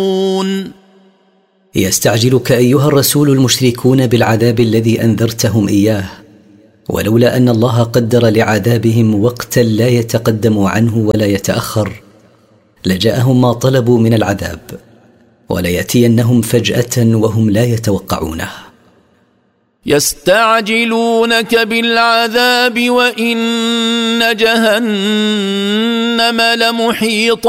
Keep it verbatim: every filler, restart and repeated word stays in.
يستعجلك أيها الرسول المشركون بالعذاب الذي أنذرتهم إياه، ولولا أن الله قدر لعذابهم وقتا لا يتقدم عنه ولا يتأخر لجاءهم ما طلبوا من العذاب، وليأتينهم فجأة وهم لا يتوقعونه. يستعجلونك بالعذاب وإن جهنم لمحيطة